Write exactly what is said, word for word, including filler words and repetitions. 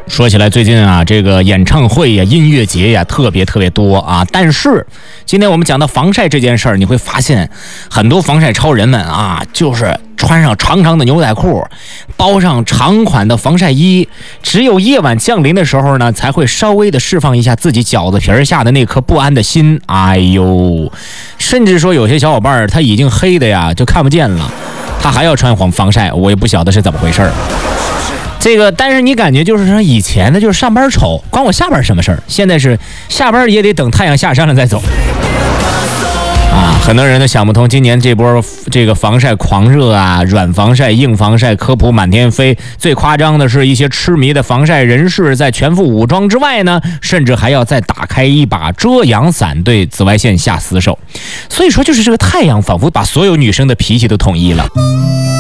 说起来，最近啊，这个演唱会呀、音乐节呀，特别特别多啊。但是今天我们讲到防晒这件事儿，你会发现很多防晒超人们啊，就是穿上长长的牛仔裤，包上长款的防晒衣，只有夜晚降临的时候呢，才会稍微的释放一下自己饺子皮下的那颗不安的心。哎呦，甚至说有些小伙伴他已经黑的呀就看不见了，他还要穿防防晒，我也不晓得是怎么回事儿。这个，但是你感觉就是说，以前呢就是上班丑，关我下班什么事儿？现在是下班也得等太阳下山了再走。啊，很多人都想不通，今年这波这个防晒狂热啊，软防晒、硬防晒科普满天飞。最夸张的是一些痴迷的防晒人士，在全副武装之外呢，甚至还要再打开一把遮阳伞，对紫外线下死手。所以说，就是这个太阳仿佛把所有女生的脾气都统一了。